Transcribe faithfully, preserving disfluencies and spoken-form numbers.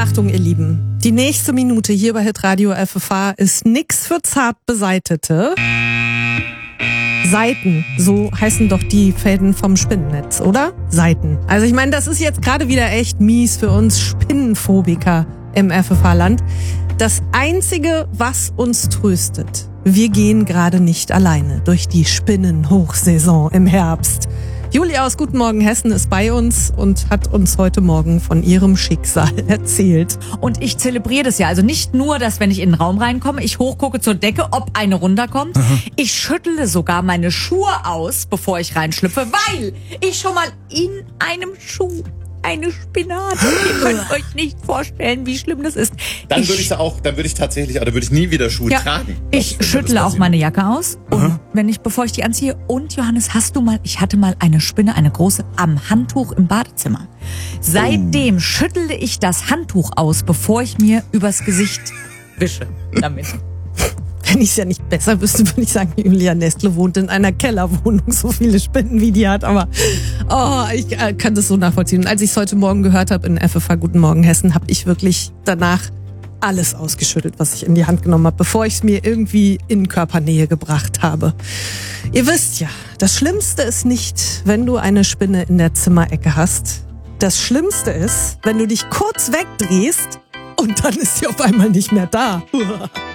Achtung, ihr Lieben, die nächste Minute hier bei Hitradio F F H ist nix für zart beseitete Seiten. So heißen doch die Fäden vom Spinnennetz, oder? Seiten. Also ich meine, das ist jetzt gerade wieder echt mies für uns Spinnenphobiker im F F H-Land. Das Einzige, was uns tröstet, wir gehen gerade nicht alleine durch die Spinnenhochsaison im Herbst. Julia aus Guten Morgen Hessen ist bei uns und hat uns heute Morgen von ihrem Schicksal erzählt. Und ich zelebriere das ja. Also nicht nur, dass wenn ich in den Raum reinkomme, ich hochgucke zur Decke, ob eine runterkommt. Aha. Ich schüttle sogar meine Schuhe aus, bevor ich reinschlüpfe, weil ich schon mal in einem Schuh eine Spinne hatte. Ihr könnt euch nicht vorstellen, wie schlimm das ist. Dann würde ich auch, dann würde ich tatsächlich, oder würde ich nie wieder Schuhe ja, tragen. Ich schüttle auch meine Jacke aus. Und wenn ich, bevor ich die anziehe. Und Johannes, hast du mal, ich hatte mal eine Spinne, eine große, am Handtuch im Badezimmer. Seitdem oh. schüttle ich das Handtuch aus, bevor ich mir übers Gesicht wische damit. Wenn ich es ja nicht besser wüsste, würde ich sagen, Julia Nestle wohnt in einer Kellerwohnung, so viele Spinnen wie die hat. Aber oh, ich äh, kann das so nachvollziehen. Und als ich es heute Morgen gehört habe in F F H Guten Morgen Hessen, habe ich wirklich danach alles ausgeschüttelt, was ich in die Hand genommen habe, bevor ich es mir irgendwie in Körpernähe gebracht habe. Ihr wisst ja, das Schlimmste ist nicht, wenn du eine Spinne in der Zimmerecke hast. Das Schlimmste ist, wenn du dich kurz wegdrehst und dann ist sie auf einmal nicht mehr da.